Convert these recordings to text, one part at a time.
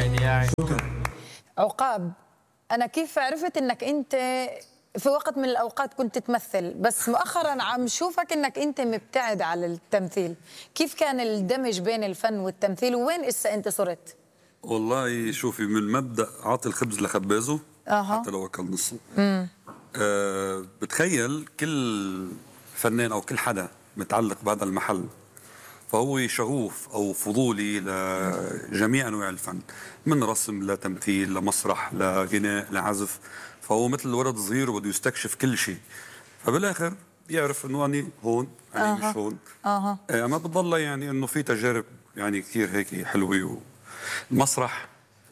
عيني يا عيني. عقاب، أنا كيف عرفت إنك أنت في وقت من الأوقات كنت تمثل، بس مؤخرا عم شوفك إنك أنت مبتعد على التمثيل، كيف كان الدمج بين الفن والتمثيل وين إسا أنت صرت؟ والله شوفي، من مبدأ عاطي الخبز لخبازه حتى لو أكل نصه. بتخيل كل فنان أو كل حدا متعلق بهذا المحل فهو شغوف أو فضولي لجميع أنواع الفن، من رسم لتمثيل لمسرح لغناء لعزف. فهو مثل الولد الصغير وبده يستكشف كل شيء، فبالآخر بيعرف إنه أنا هون أنا مش هون. أما بتضل يعني إنه في تجارب يعني كثير هيك حلوة. المسرح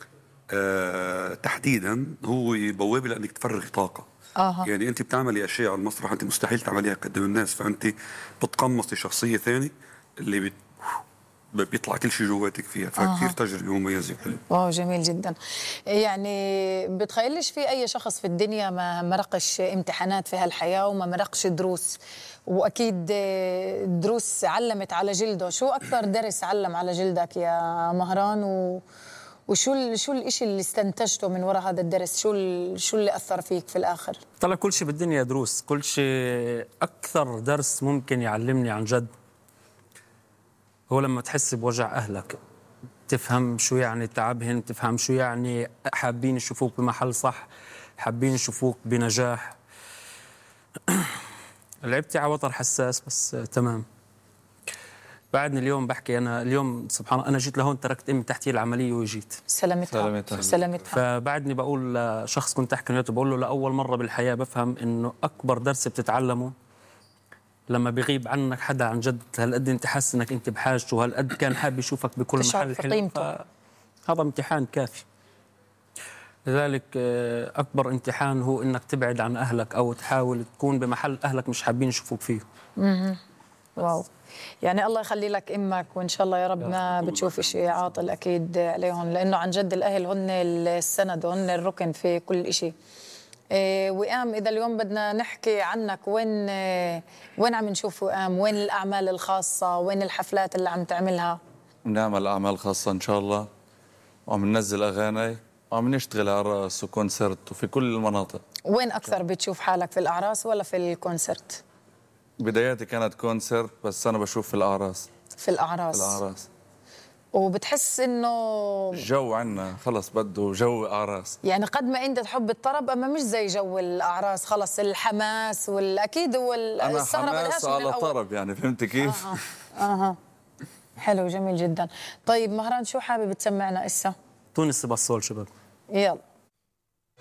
تحديدا هو بوابة لأنك تفرغ طاقة. يعني أنت بتعملي أشياء على المسرح أنت مستحيل تعمليها قدام الناس، فأنت بتقمصي شخصية ثانية اللي بيطلع كل شيء جواتك فيها، فكثير تجربة مميزة حلوة. واو، جميل جدا. يعني بتخيلش في أي شخص في الدنيا ما مرقش امتحانات في هالحياة وما مرقش دروس، وأكيد دروس علمت على جلده. شو أكثر درس علم على جلدك يا مهران، وشو الإشي اللي استنتجته من وراء هذا الدرس؟ شو اللي أثر فيك في الآخر؟ طلع كل شيء بالدنيا دروس، كل شيء. أكثر درس ممكن يعلمني عن جد هو لما تحس بوجع أهلك، تفهم شو يعني تعبهن، تفهم شو يعني حابين يشوفوك بمحل صح، حابين يشوفوك بنجاح. لعبتي على وتر حساس بس تمام. بعدني اليوم بحكي، أنا اليوم سبحان الله أنا جيت لهون، تركت أمي تحتي العملية وجيت. سلامتها. فبعدني بقول لشخص كنت أحكي وياه، بقول له لأول مرة بالحياة بفهم إنه أكبر درس بتتعلمه لما بيغيب عنك حدا عن جد، هالقد انت حاسس انك انت بحاجته، وهالقد كان حابب يشوفك بكل محل حلو، هذا امتحان كافي. لذلك اكبر امتحان هو انك تبعد عن اهلك او تحاول تكون بمحل اهلك مش حابين يشوفوك فيه. واو، يعني الله يخلي لك امك، وان شاء الله يا رب ما بتشوف شيء عاطل اكيد عليهم، لانه عن جد الاهل هن السند وهن الركن في كل شيء. وئام، إذا اليوم بدنا نحكي عنك، وين عم نشوف وئام؟ وين الأعمال الخاصة؟ وين الحفلات اللي عم تعملها؟ بنعمل أعمال خاصة إن شاء الله، وعم ننزل أغاني، وعم نشتغل أعراس وكونسرت وفي كل المناطق. وين أكثر بتشوف حالك، في الأعراس ولا في الكونسرت؟ بداياتي كانت كونسرت، بس أنا بشوف في الأعراس. في الأعراس. وبتحس إنه الجو عنا خلص بده جو أعراس، يعني قد ما أنت تحب الطرب أما مش زي جو الأعراس، خلص الحماس والأكيد أنا حماس على طرب، يعني فهمت كيف؟ حلو، جميل جدا. طيب مهران، شو حابب تسمعنا إسا؟ تونس بصول شباب. يلا.